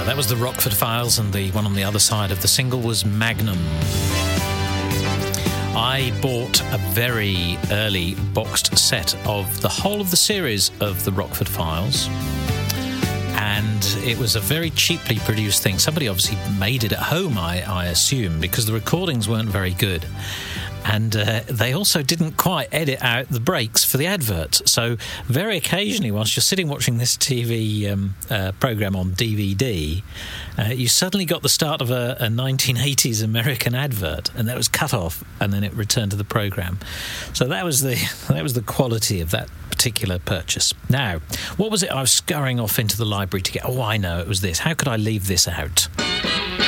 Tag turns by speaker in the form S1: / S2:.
S1: That was the Rockford Files, and the one on the other side of the single was Magnum. I bought a very early boxed set of the whole of the series of the Rockford Files, and it was a very cheaply produced thing. Somebody obviously made it at home, I assume, because the recordings weren't very good. And they also didn't quite edit out the breaks for the adverts. So very occasionally, whilst you're sitting watching this TV programme on DVD, you suddenly got the start of a 1980s American advert, and that was cut off, and then it returned to the programme. So that was the quality of that particular purchase. Now, what was it I was scurrying off into the library to get? Oh, I know, it was this. How could I leave this out?